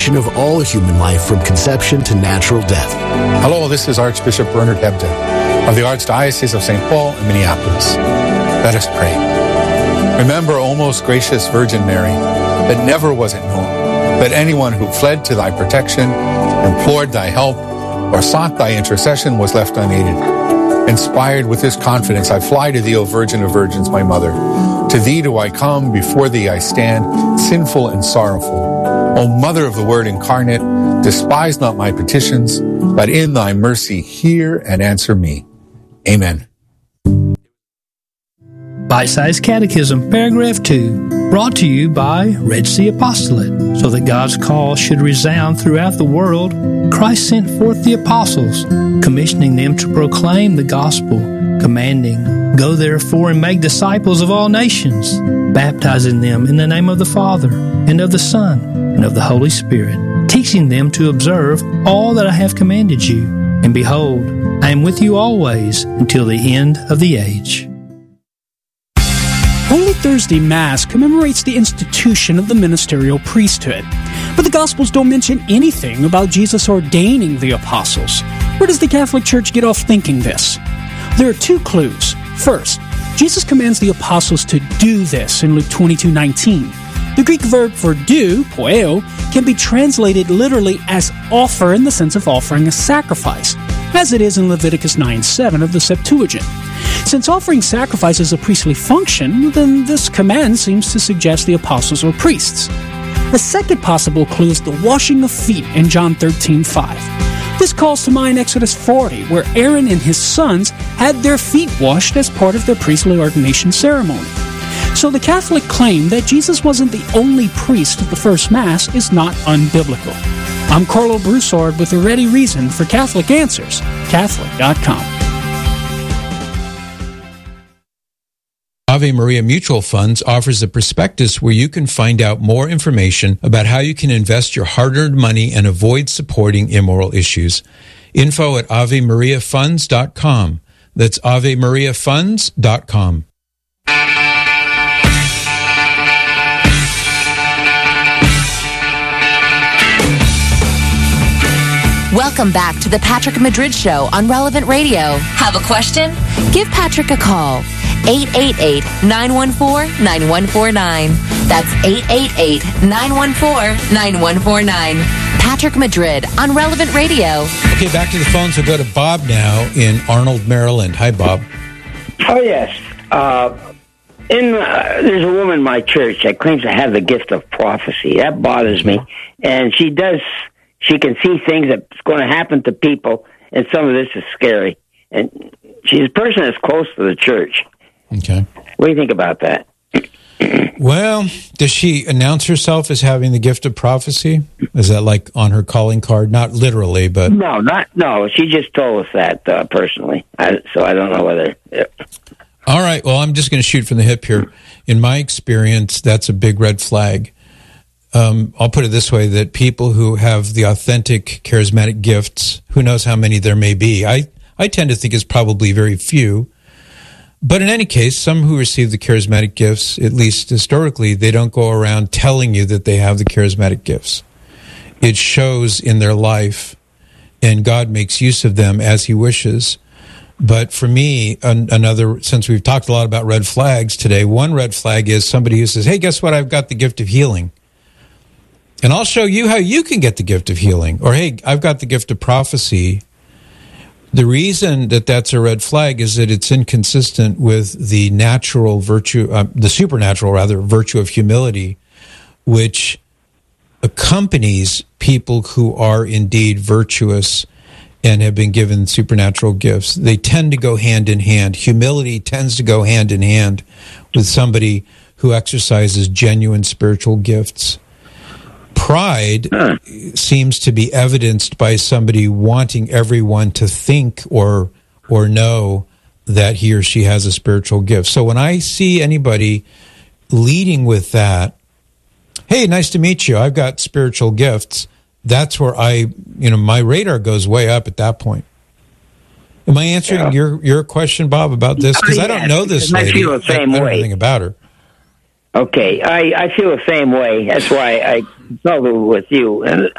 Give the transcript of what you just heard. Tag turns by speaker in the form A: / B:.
A: foundation of all human life from conception to natural death.
B: Hello, this is Archbishop Bernard Hebda of the Archdiocese of St. Paul in Minneapolis. Let us pray. Remember, O most gracious Virgin Mary, that never was it known that anyone who fled to thy protection, implored thy help, or sought thy intercession was left unaided. Inspired with this confidence, I fly to thee, O Virgin of Virgins, my mother. To thee do I come, before thee I stand, sinful and sorrowful. O Mother of the Word incarnate, despise not my petitions, but in thy mercy hear and answer me. Amen.
C: Bite-Sized Catechism, Paragraph 2, brought to you by Red Sea Apostolate. So that God's call should resound throughout the world, Christ sent forth the apostles, commissioning them to proclaim the gospel, commanding, "Go therefore and make disciples of all nations, baptizing them in the name of the Father, and of the Son, and of the Holy Spirit, teaching them to observe all that I have commanded you. And behold, I am with you always until the end of the age."
D: Holy Thursday Mass commemorates the institution of the ministerial priesthood, but the Gospels don't mention anything about Jesus ordaining the apostles. Where does the Catholic Church get off thinking this? There are two clues. First, Jesus commands the apostles to do this in Luke 22:19. The Greek verb for do, poeo, can be translated literally as offer in the sense of offering a sacrifice, as it is in Leviticus 9:7 of the Septuagint. Since offering sacrifice is a priestly function, then this command seems to suggest the apostles were priests. The second possible clue is the washing of feet in John 13:5. This calls to mind Exodus 40, where Aaron and his sons had their feet washed as part of their priestly ordination ceremony. So the Catholic claim that Jesus wasn't the only priest of the first Mass is not unbiblical. I'm Carlo Broussard with a ready reason for Catholic Answers, Catholic.com.
E: Ave Maria Mutual Funds offers a prospectus where you can find out more information about how you can invest your hard-earned money and avoid supporting immoral issues. Info at AveMariaFunds.com. That's AveMariaFunds.com.
F: Welcome back to the Patrick Madrid Show on Relevant Radio. Have a question? Give Patrick a call. 888-914-9149. That's 888-914-9149. Patrick Madrid on Relevant Radio.
E: Okay, back to the phones. We'll go to Bob now in Arnold, Maryland. Hi, Bob.
G: Oh, yes. There's a woman in my church that claims to have the gift of prophecy. That bothers me. And she can see things that's going to happen to people, and some of this is scary. And she's a person that's close to the church.
E: Okay.
G: What do you think about that?
E: Well, does she announce herself as having the gift of prophecy? Is that like on her calling card? Not literally, but...
G: No. She just told us that personally. So I don't know whether...
E: All right. Well, I'm just going to shoot from the hip here. In my experience, that's a big red flag. I'll put it this way, that people who have the authentic charismatic gifts, who knows how many there may be, I tend to think it's probably very few. But in any case, some who receive the charismatic gifts, at least historically, they don't go around telling you that they have the charismatic gifts. It shows in their life, and God makes use of them as he wishes. But for me, since we've talked a lot about red flags today, one red flag is somebody who says, hey, guess what? I've got the gift of healing. And I'll show you how you can get the gift of healing. Or, hey, I've got the gift of prophecy. The reason that that's a red flag is that it's inconsistent with the natural virtue, the supernatural, rather, virtue of humility, which accompanies people who are indeed virtuous and have been given supernatural gifts. They tend to go hand in hand. Humility tends to go hand in hand with somebody who exercises genuine spiritual gifts. Pride seems to be evidenced by somebody wanting everyone to think or know that he or she has a spiritual gift. So when I see anybody leading with that, hey, nice to meet you, I've got spiritual gifts, that's where my radar goes way up at that point. Am I answering your question, Bob, about this? Because I don't know this lady.
G: I feel the same way.
E: I don't know anything about her.
G: Okay, I feel the same way. That's why I consulted with you. And